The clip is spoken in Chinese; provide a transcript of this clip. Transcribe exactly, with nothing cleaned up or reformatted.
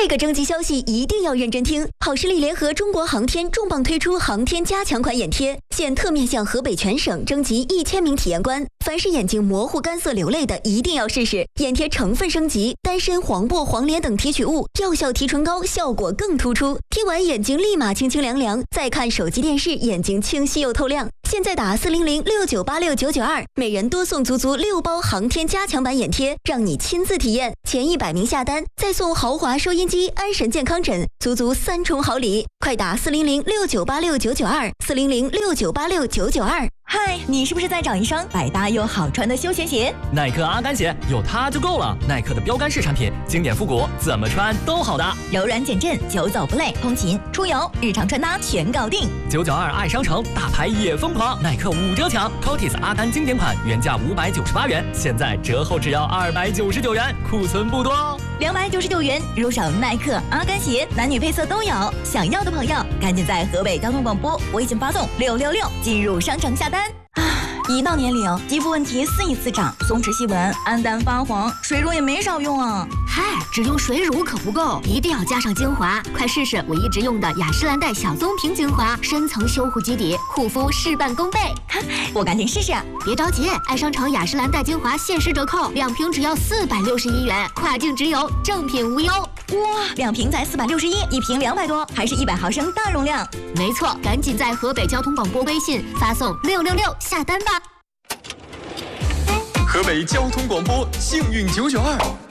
这个征集消息一定要认真听。好视力联合中国航天重磅推出航天加强款眼贴，现特面向河北全省征集一千名体验官，凡是眼睛模糊、干涩、流泪的，一定要试试。眼贴成分升级，单身、黄柏、黄连等提取物，药效提纯高，效果更突出。贴完眼睛立马清清凉凉，再看手机电视，眼睛清晰又透亮。现在打四零零六九八六九九二，每人多送足足六包航天加强版眼贴，让你亲自体验。前一百名下单，再送豪华收音机、安神健康枕，足足三重好礼！快打四零零六九八六九九二，四零零六九八六九九二。 嗨，你是不是在找一双百搭又好穿的休闲鞋？ 耐克阿甘鞋有它就够了。耐克的标杆式产品，经典复古，怎么穿都好搭， 柔软减震，久走不累，通勤、出游、日常穿搭全搞定。 九九二爱商城，大牌也疯狂，耐克五折抢 ，Cotis 阿甘经典款原价五百九十八元，现在折后只要二百九十九元，库存不多哦。 两百九十九元入手耐克阿甘鞋，男女配色都有。想要的朋友赶紧在河北交通广播微信发送六六六进入商城下单。一到年龄，肌肤问题肆意滋长，松弛细纹、暗淡发黄，水乳也没少用啊。 嗨，只用水乳可不够，一定要加上精华。快试试我一直用的雅诗兰黛小棕瓶精华，深层修护基底，护肤事半功倍。 我赶紧试试。 别着急，爱商城雅诗兰黛精华限时折扣，两瓶只要四百六十一元，跨境直邮，正品无忧。 哇，两瓶才四百六十一，一瓶两百多，还是一百毫升大容量。 没错，赶紧在河北交通广播微信发送六六六下单吧。 河北交通广播幸运九九二。